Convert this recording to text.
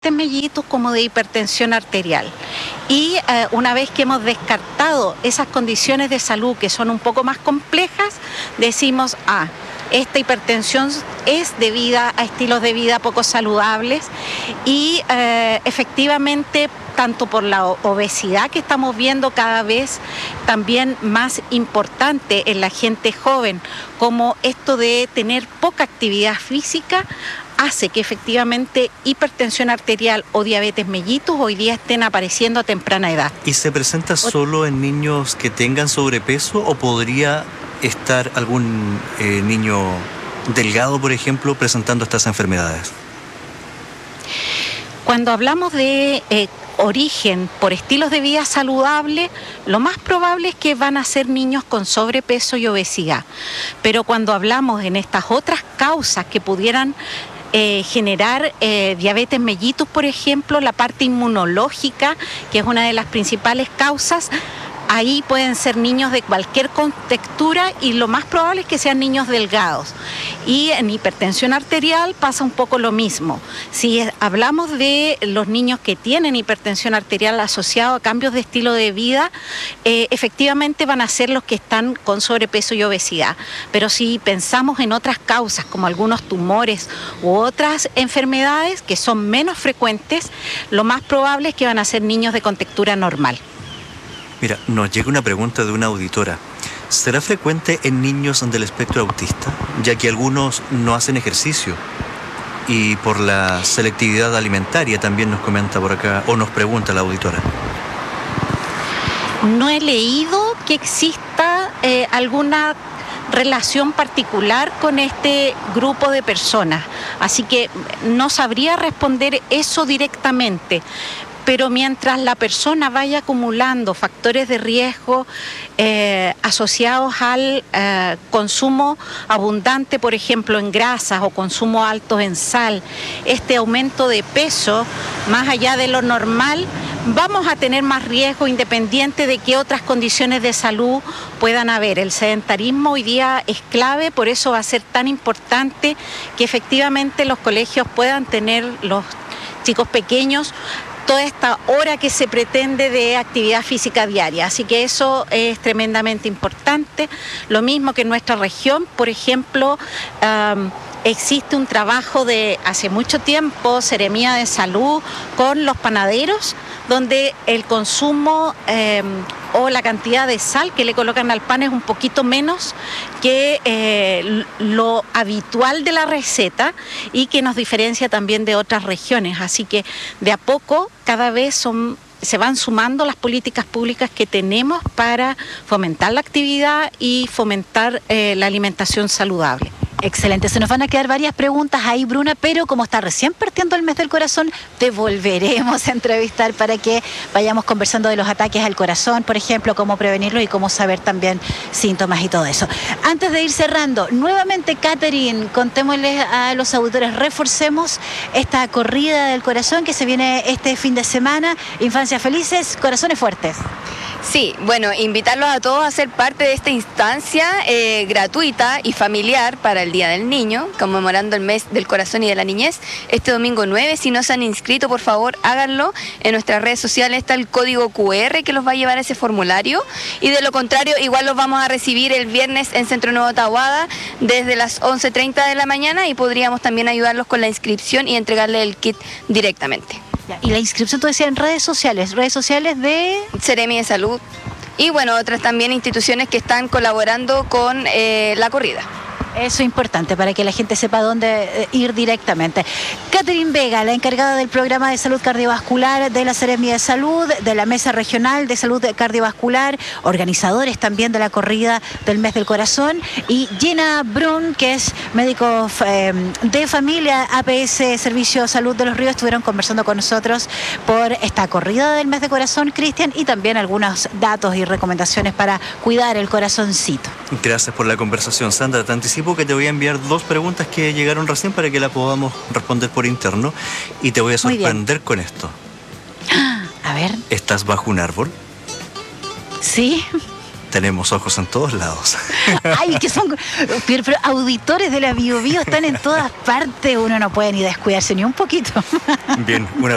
diabetes mellitus como de hipertensión arterial. Y una vez que hemos descartado esas condiciones de salud que son un poco más complejas, decimos, esta hipertensión es debida a estilos de vida poco saludables y efectivamente tanto por la obesidad que estamos viendo cada vez también más importante en la gente joven, como esto de tener poca actividad física, hace que efectivamente hipertensión arterial o diabetes mellitus hoy día estén apareciendo a temprana edad. ¿Y se presenta solo en niños que tengan sobrepeso o podría estar algún niño delgado, por ejemplo, presentando estas enfermedades? Cuando hablamos de origen por estilos de vida saludable, lo más probable es que van a ser niños con sobrepeso y obesidad. Pero cuando hablamos en estas otras causas que pudieran generar diabetes mellitus, por ejemplo, la parte inmunológica, que es una de las principales causas, ahí pueden ser niños de cualquier contextura y lo más probable es que sean niños delgados. Y en hipertensión arterial pasa un poco lo mismo. Si hablamos de los niños que tienen hipertensión arterial asociado a cambios de estilo de vida, efectivamente van a ser los que están con sobrepeso y obesidad. Pero si pensamos en otras causas, como algunos tumores u otras enfermedades que son menos frecuentes, lo más probable es que van a ser niños de contextura normal. Mira, nos llega una pregunta de una auditora. ¿Será frecuente en niños del espectro autista, ya que algunos no hacen ejercicio? Y por la selectividad alimentaria también nos comenta por acá, o nos pregunta la auditora. No he leído que exista alguna relación particular con este grupo de personas, así que no sabría responder eso directamente. Pero mientras la persona vaya acumulando factores de riesgo asociados al consumo abundante, por ejemplo, en grasas o consumo alto en sal, este aumento de peso más allá de lo normal, vamos a tener más riesgo independiente de qué otras condiciones de salud puedan haber. El sedentarismo hoy día es clave, por eso va a ser tan importante que efectivamente los colegios puedan tener los chicos pequeños toda esta hora que se pretende de actividad física diaria. Así que eso es tremendamente importante. Lo mismo que en nuestra región, por ejemplo, existe un trabajo de hace mucho tiempo, Seremía de Salud, con los panaderos, donde el consumo o la cantidad de sal que le colocan al pan es un poquito menos que lo habitual de la receta y que nos diferencia también de otras regiones. Así que de a poco cada vez se van sumando las políticas públicas que tenemos para fomentar la actividad y fomentar la alimentación saludable. Excelente, se nos van a quedar varias preguntas ahí, Bruna, pero como está recién partiendo el mes del corazón, te volveremos a entrevistar para que vayamos conversando de los ataques al corazón, por ejemplo, cómo prevenirlo y cómo saber también síntomas y todo eso. Antes de ir cerrando, nuevamente, Catherine, contémosles a los auditores, reforcemos esta corrida del corazón que se viene este fin de semana. Infancias felices, corazones fuertes. Sí, bueno, invitarlos a todos a ser parte de esta instancia gratuita y familiar para el Día del Niño, conmemorando el mes del corazón y de la niñez, este domingo 9. Si no se han inscrito, por favor, háganlo. En nuestras redes sociales está el código QR que los va a llevar a ese formulario, y de lo contrario, igual los vamos a recibir el viernes en Centro Nuevo Tahuada desde las 11:30 de la mañana, y podríamos también ayudarlos con la inscripción y entregarle el kit directamente. Y la inscripción, tú decías, en redes sociales de Seremi de Salud y bueno, otras también instituciones que están colaborando con la corrida. Eso es importante para que la gente sepa dónde ir directamente. Catherine Vega, la encargada del programa de salud cardiovascular de la Seremia de Salud, de la Mesa Regional de Salud Cardiovascular, organizadores también de la corrida del mes del corazón, y Gina Brun, que es médico de familia, APS Servicio Salud de los Ríos, estuvieron conversando con nosotros por esta corrida del mes del corazón, Cristian, y también algunos datos y recomendaciones para cuidar el corazoncito. Gracias por la conversación, Sandra. Te anticipo que te voy a enviar 2 preguntas que llegaron recién para que la podamos responder por interno, y te voy a sorprender con esto. A ver. ¿Estás bajo un árbol? Sí. Tenemos ojos en todos lados. Ay, que son pero auditores de la Bio Bio, están en todas partes, uno no puede ni descuidarse ni un poquito. Bien, una